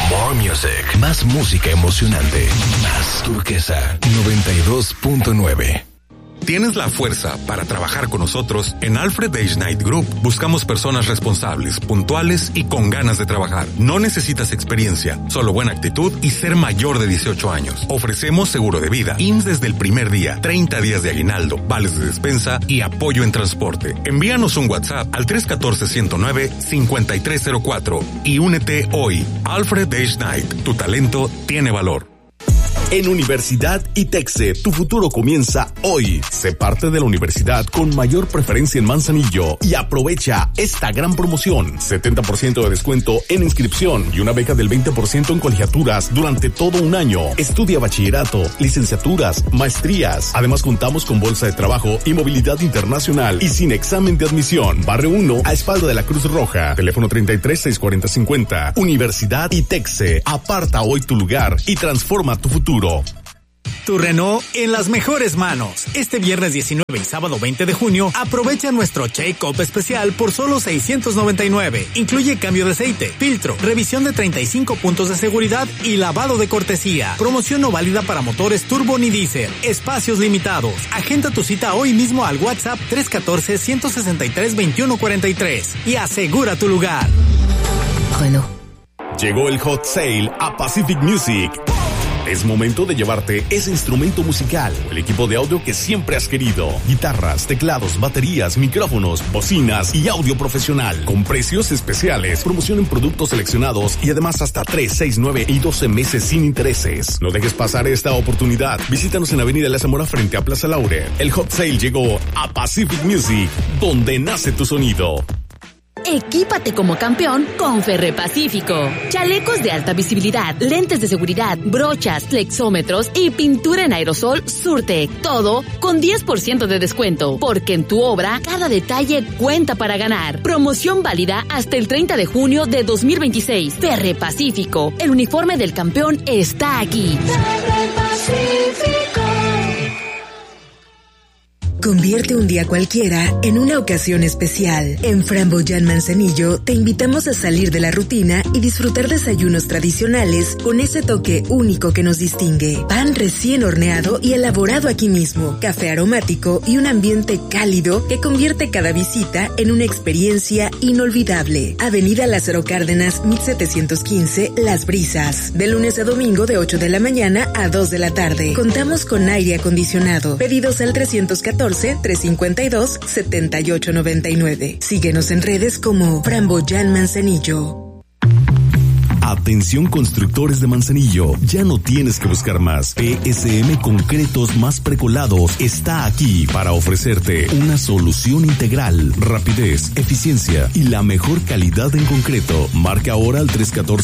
More music. Más música emocionante. Más Turquesa 92.9. ¿Tienes la fuerza para trabajar con nosotros? En Alfred Age Night Group buscamos personas responsables, puntuales y con ganas de trabajar. No necesitas experiencia, solo buena actitud y ser mayor de 18 años. Ofrecemos seguro de vida, IMSS desde el primer día, 30 días de aguinaldo, vales de despensa y apoyo en transporte. Envíanos un WhatsApp al 314-109-5304 y únete hoy. Alfred Age Night, tu talento tiene valor. En Universidad ITEXE, tu futuro comienza hoy. Sé parte de la universidad con mayor preferencia en Manzanillo y aprovecha esta gran promoción. 70% de descuento en inscripción y una beca del 20% en colegiaturas durante todo un año. Estudia bachillerato, licenciaturas, maestrías. Además contamos con bolsa de trabajo y movilidad internacional y sin examen de admisión. Barrio 1 a espalda de la Cruz Roja. Teléfono 33-640-50. Universidad ITEXE. Aparta hoy tu lugar y transforma tu futuro. Tu Renault en las mejores manos. Este viernes 19 y sábado 20 de junio, aprovecha nuestro check-up especial por solo $699. Incluye cambio de aceite, filtro, revisión de 35 puntos de seguridad y lavado de cortesía. Promoción no válida para motores turbo ni diésel. Espacios limitados. Agenda tu cita hoy mismo al WhatsApp 314-163-2143 y asegura tu lugar. Renault. Llegó el Hot Sale a Pacific Music. Es momento de llevarte ese instrumento musical, el equipo de audio que siempre has querido. Guitarras, teclados, baterías, micrófonos, bocinas y audio profesional. Con precios especiales, promoción en productos seleccionados y además hasta 3, 6, 9 y 12 meses sin intereses. No dejes pasar esta oportunidad. Visítanos en Avenida La Zamora frente a Plaza Laure. El Hot Sale llegó a Pacific Music, donde nace tu sonido. Equípate como campeón con Ferre Pacífico. Chalecos de alta visibilidad, lentes de seguridad, brochas, flexómetros y pintura en aerosol Surtec. Todo con 10% de descuento, porque en tu obra cada detalle cuenta para ganar. Promoción válida hasta el 30 de junio de 2026. Ferre Pacífico. El uniforme del campeón está aquí. Ferre Pacífico. Convierte un día cualquiera en una ocasión especial. En Framboyán Manzanillo te invitamos a salir de la rutina y disfrutar desayunos tradicionales con ese toque único que nos distingue. Pan recién horneado y elaborado aquí mismo, café aromático y un ambiente cálido que convierte cada visita en una experiencia inolvidable. Avenida Lázaro Cárdenas, 1715, Las Brisas. De lunes a domingo de 8 de la mañana a 2 de la tarde. Contamos con aire acondicionado. Pedidos al 314-352-7899. Síguenos en redes como Framboyán Manzanillo. Atención constructores de Manzanillo, ya no tienes que buscar más. PSM Concretos Más Precolados está aquí para ofrecerte una solución integral, rapidez, eficiencia y la mejor calidad en concreto. Marca ahora al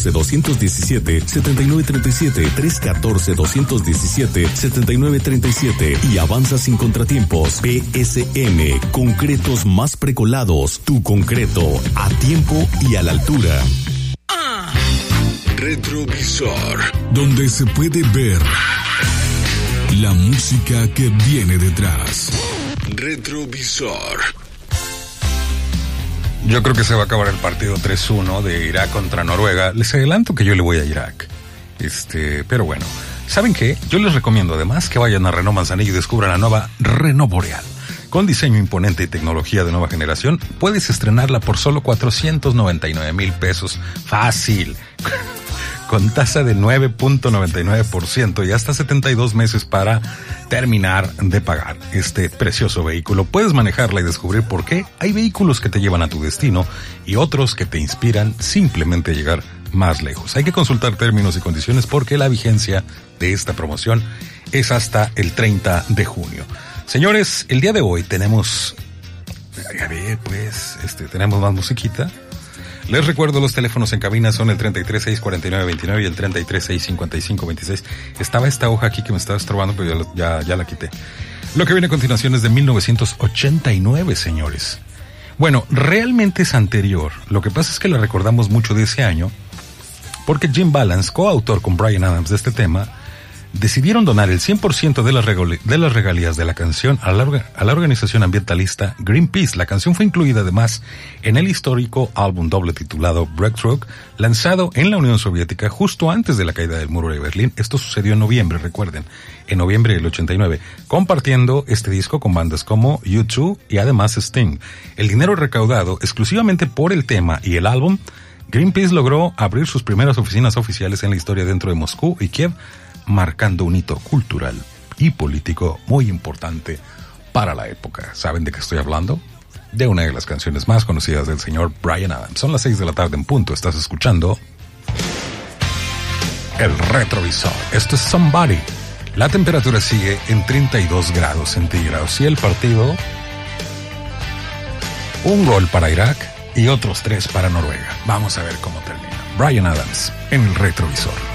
314-217-7937, 314-217-7937 y avanza sin contratiempos. PSM Concretos Más Precolados, tu concreto a tiempo y a la altura. Retrovisor, donde se puede ver la música que viene detrás. Retrovisor. Yo creo que se va a acabar el partido 3-1 de Irak contra Noruega. Les adelanto que yo le voy a Irak. Pero bueno, ¿saben qué? Yo les recomiendo además que vayan a Renault Manzanillo y descubran la nueva Renault Boreal. Con diseño imponente y tecnología de nueva generación, puedes estrenarla por solo 499,000 pesos. Fácil. Con tasa de 9.99% y hasta 72 meses para terminar de pagar este precioso vehículo. Puedes manejarla y descubrir por qué hay vehículos que te llevan a tu destino y otros que te inspiran simplemente a llegar más lejos. Hay que consultar términos y condiciones porque la vigencia de esta promoción es hasta el 30 de junio. Señores, el día de hoy tenemos más musiquita. Les recuerdo, los teléfonos en cabina son el 33-649-29 y el 33-655-26. Estaba esta hoja aquí que me estaba estorbando, pero ya la quité. Lo que viene a continuación es de 1989, señores. Bueno, realmente es anterior. Lo que pasa es que la recordamos mucho de ese año, porque Jim Balance, coautor con Bryan Adams de este tema, decidieron donar el 100% de las regalías de la canción a la organización ambientalista Greenpeace. La canción fue incluida además en el histórico álbum doble titulado Breakthrough, lanzado en la Unión Soviética justo antes de la caída del muro de Berlín. Esto sucedió en noviembre, recuerden, en noviembre del 89, compartiendo este disco con bandas como U2 y además Sting. El dinero recaudado exclusivamente por el tema y el álbum, Greenpeace logró abrir sus primeras oficinas oficiales en la historia dentro de Moscú y Kiev, marcando un hito cultural y político muy importante para la época. ¿Saben de qué estoy hablando? De una de las canciones más conocidas del señor Bryan Adams. Son las 6 de la tarde en punto. Estás escuchando El Retrovisor. Esto es Somebody. La temperatura sigue en 32 grados centígrados y el partido, un gol para Irak y otros 3 para Noruega. Vamos a ver cómo termina. Bryan Adams en El Retrovisor.